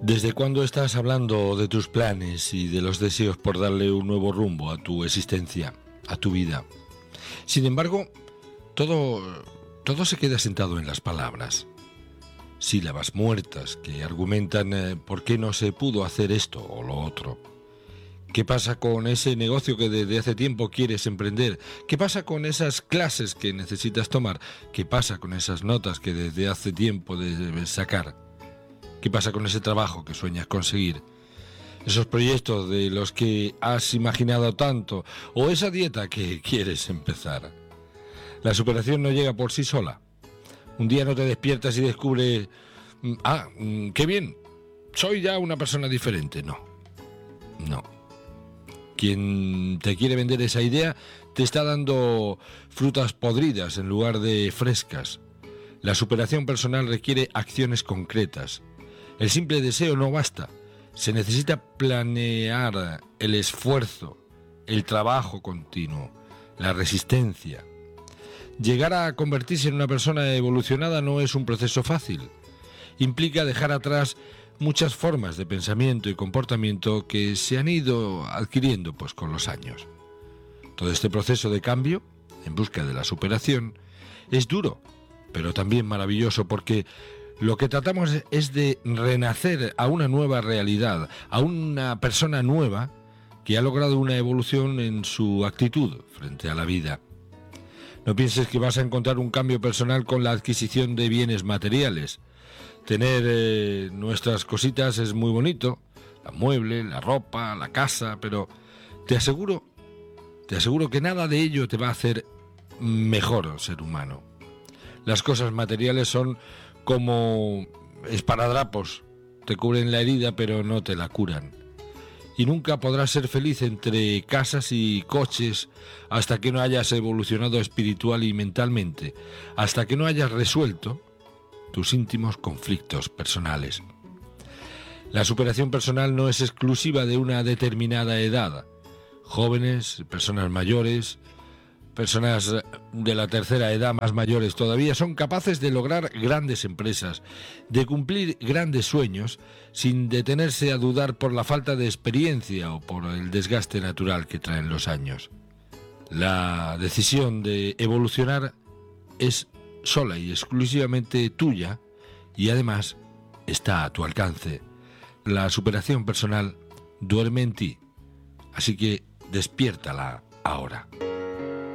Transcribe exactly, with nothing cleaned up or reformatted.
¿Desde cuándo estás hablando de tus planes y de los deseos por darle un nuevo rumbo a tu existencia, a tu vida? Sin embargo, todo, todo se queda sentado en las palabras. Sílabas muertas que argumentan eh, por qué no se pudo hacer esto o lo otro. ¿Qué pasa con ese negocio que desde hace tiempo quieres emprender? ¿Qué pasa con esas clases que necesitas tomar? ¿Qué pasa con esas notas que desde hace tiempo debes sacar? ¿Qué pasa con ese trabajo que sueñas conseguir? Esos proyectos de los que has imaginado tanto, o esa dieta que quieres empezar. La superación no llega por sí sola. Un día no te despiertas y descubres, ah, qué bien, soy ya una persona diferente. No, no. Quien te quiere vender esa idea te está dando frutas podridas en lugar de frescas. La superación personal requiere acciones concretas. El simple deseo no basta. Se necesita planear el esfuerzo, el trabajo continuo, la resistencia. Llegar a convertirse en una persona evolucionada no es un proceso fácil. Implica dejar atrás muchas formas de pensamiento y comportamiento que se han ido adquiriendo pues, con los años. Todo este proceso de cambio, en busca de la superación, es duro, pero también maravilloso porque lo que tratamos es de renacer a una nueva realidad, a una persona nueva que ha logrado una evolución en su actitud frente a la vida. No pienses que vas a encontrar un cambio personal con la adquisición de bienes materiales. Tener eh, nuestras cositas es muy bonito, la mueble, la ropa, la casa, pero te aseguro, te aseguro que nada de ello te va a hacer mejor ser humano. Las cosas materiales son como esparadrapos, te cubren la herida pero no te la curan. Y nunca podrás ser feliz entre casas y coches hasta que no hayas evolucionado espiritual y mentalmente, hasta que no hayas resuelto tus íntimos conflictos personales. La superación personal no es exclusiva de una determinada edad. Jóvenes, personas mayores, personas de la tercera edad más mayores todavía son capaces de lograr grandes empresas, de cumplir grandes sueños sin detenerse a dudar por la falta de experiencia o por el desgaste natural que traen los años. La decisión de evolucionar es sola y exclusivamente tuya y además está a tu alcance. La superación personal duerme en ti, así que despiértala ahora.